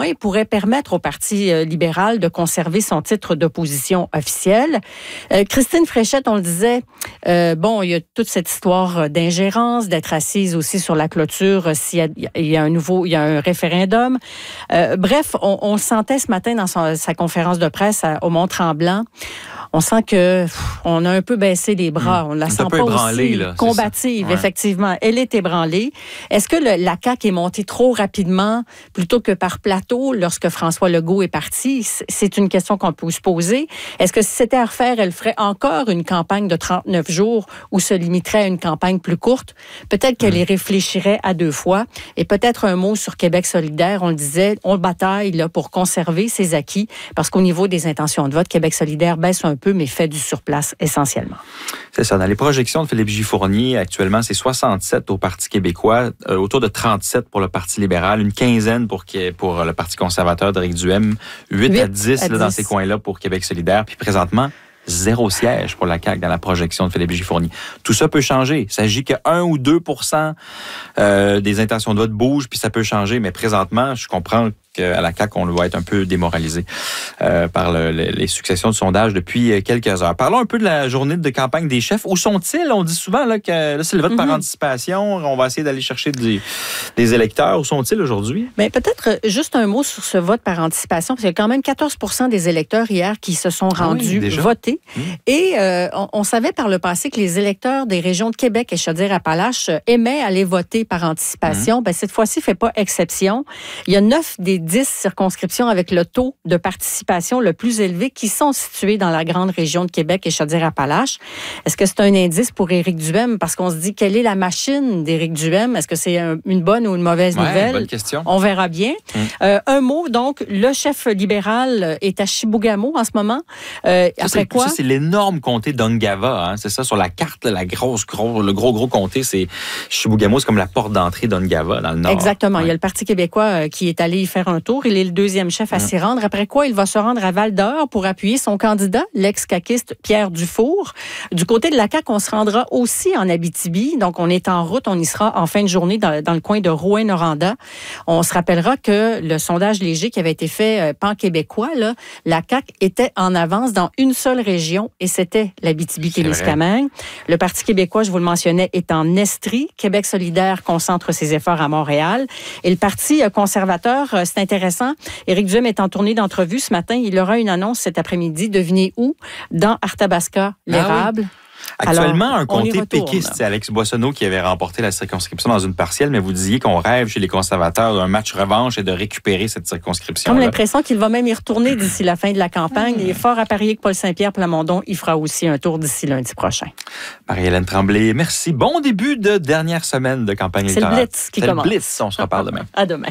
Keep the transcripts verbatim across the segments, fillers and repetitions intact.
point pourrait permettre au Parti euh, libéral de conserver son titre d'opposition officielle. Euh, Christine Fréchette, on le disait, euh, bon, il y a toute cette histoire d'ingérence, d'être assise aussi sur la clôture euh, s'il y a, il y a un nouveau, il y a un référendum. Euh, bref, on, on le sentait ce matin dans son, sa conférence de presse à, au Mont-Tremblant. On sent que pff, on a un peu baissé les bras. On ne la un sent peu pas ébranlée, aussi là, combative, ouais. effectivement. Elle est ébranlée. Est-ce que le, la C A Q est montée trop rapidement plutôt que par plateau lorsque François Legault est parti? C'est une question qu'on peut se poser. Est-ce que si c'était à refaire, elle ferait encore une campagne de trente-neuf jours ou se limiterait à une campagne plus courte? Peut-être qu'elle mmh. y réfléchirait à deux fois. Et peut-être un mot sur Québec solidaire. On le disait, on bataille là, pour conserver ses acquis parce qu'au niveau des intentions de vote, Québec solidaire baisse un peu, mais fait du surplace essentiellement. C'est ça. Dans les projections de Philippe J. Fournier, actuellement, c'est soixante-sept au Parti québécois, euh, autour de trente-sept pour le Parti libéral, une quinzaine pour, pour le Parti conservateur d'Éric Duhem, huit à dix là, dans ces coins-là pour Québec solidaire. Puis présentement, zéro siège pour la C A Q dans la projection de Philippe J. Fournier. Tout ça peut changer. Il s'agit que un ou deux pour cent euh, des intentions de vote bougent, puis ça peut changer. Mais présentement, je comprends qu'à la C A Q, on doit être un peu démoralisé euh, par le, le, les successions de sondages depuis quelques heures. Parlons un peu de la journée de campagne des chefs. Où sont-ils? On dit souvent là, que là, c'est le vote mm-hmm. par anticipation. On va essayer d'aller chercher des, des électeurs. Où sont-ils aujourd'hui? Bien, peut-être juste un mot sur ce vote par anticipation, parce qu'il y a quand même quatorze pour cent des électeurs hier qui se sont rendus ah oui, voter. Mmh. Et euh, on, on savait par le passé que les électeurs des régions de Québec et Chaudière-Appalaches aimaient aller voter par anticipation. Mmh. Bien, cette fois-ci, il ne fait pas exception. Il y a neuf des dix circonscriptions avec le taux de participation le plus élevé qui sont situées dans la grande région de Québec et Chaudière-Appalaches. Est-ce que c'est un indice pour Éric Duhem? Parce qu'on se dit, quelle est la machine d'Éric Duhem? Est-ce que c'est un, une bonne ou une mauvaise ouais, nouvelle? Bonne question. On verra bien. Mmh. Euh, un mot, donc, le chef libéral est à Chibougamau en ce moment. Euh, ça, après quoi? Ça, c'est l'énorme comté d'Ungava. Hein? C'est ça, sur la carte, la grosse, gros, le gros, gros comté, c'est Chibougamau, c'est comme la porte d'entrée d'Ungava, dans le nord. Exactement. Ouais. Il y a le Parti québécois euh, qui est allé y faire un tour. Il est le deuxième chef à mmh. s'y rendre. Après quoi, il va se rendre à Val-d'Or pour appuyer son candidat, l'ex-caquiste Pierre Dufour. Du côté de la C A Q, on se rendra aussi en Abitibi. Donc, on est en route. On y sera en fin de journée dans, dans le coin de Rouyn-Noranda. On se rappellera que le sondage léger qui avait été fait euh, pan-québécois, là, la C A Q était en avance dans une seule région et c'était l'Abitibi-Témiscamingue. Le Parti québécois, je vous le mentionnais, est en Estrie. Québec solidaire concentre ses efforts à Montréal. Et le Parti conservateur, c'est intéressant. Éric Duhem est en tournée d'entrevue ce matin. Il aura une annonce cet après-midi. Devinez où? Dans Arthabasca, l'érable. Ah oui. Actuellement, Alors, un comté retourne, péquiste, c'est Alex Boissonneau qui avait remporté la circonscription dans une partielle, mais vous disiez qu'on rêve chez les conservateurs d'un match revanche et de récupérer cette circonscription. J'ai l'impression qu'il va même y retourner d'ici la fin de la campagne. Il est fort à parier que Paul Saint-Pierre Plamondon y fera aussi un tour d'ici lundi prochain. Marie-Hélène Tremblay, merci. Bon début de dernière semaine de campagne électorale. C'est le Blitz qui c'est commence. C'est le Blitz. On se reparle demain. À demain.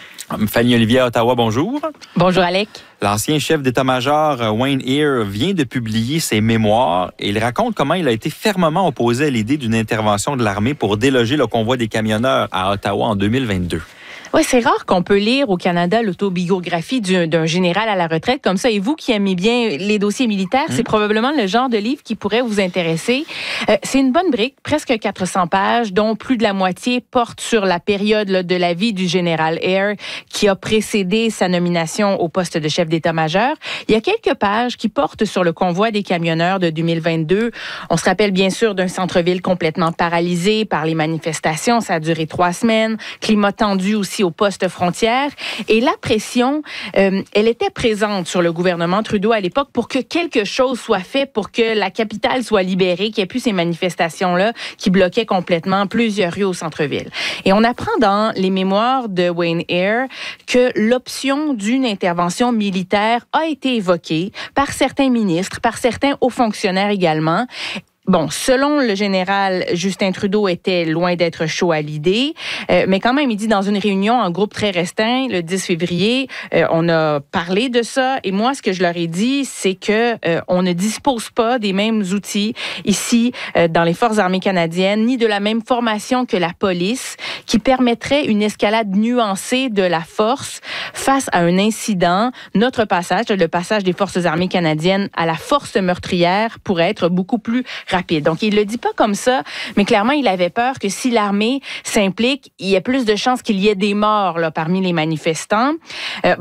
Fanny Olivier à Ottawa, bonjour. Bonjour, Alec. L'ancien chef d'état-major, Wayne Eyre, vient de publier ses mémoires et il raconte comment il a été fermement opposé à l'idée d'une intervention de l'armée pour déloger le convoi des camionneurs à Ottawa en deux mille vingt-deux. Oui, c'est rare qu'on peut lire au Canada l'autobiographie d'un, d'un général à la retraite comme ça. Et vous qui aimez bien les dossiers militaires, mmh. c'est probablement le genre de livre qui pourrait vous intéresser. Euh, c'est une bonne brique, presque quatre cents pages, dont plus de la moitié porte sur la période là, de la vie du général Eyre qui a précédé sa nomination au poste de chef d'état-major. Il y a quelques pages qui portent sur le convoi des camionneurs de deux mille vingt-deux. On se rappelle bien sûr d'un centre-ville complètement paralysé par les manifestations. Ça a duré trois semaines. Climat tendu aussi au poste frontière. Et la pression, euh, elle était présente sur le gouvernement Trudeau à l'époque pour que quelque chose soit fait pour que la capitale soit libérée, qu'il n'y ait plus ces manifestations-là qui bloquaient complètement plusieurs rues au centre-ville. Et on apprend dans les mémoires de Wayne Eyre que l'option d'une intervention militaire a été évoquée par certains ministres, par certains hauts fonctionnaires également. Bon, selon le général, Justin Trudeau était loin d'être chaud à l'idée, euh, mais quand même, il dit dans une réunion en groupe très restreint, le dix février, euh, on a parlé de ça, et moi, ce que je leur ai dit, c'est que euh, on ne dispose pas des mêmes outils ici, euh, dans les Forces armées canadiennes, ni de la même formation que la police, qui permettrait une escalade nuancée de la force face à un incident. Notre passage, le passage des Forces armées canadiennes à la force meurtrière, pourrait être beaucoup plus rapide. Donc, il le dit pas comme ça, mais clairement, il avait peur que si l'armée s'implique, il y ait plus de chances qu'il y ait des morts là, parmi les manifestants. Euh,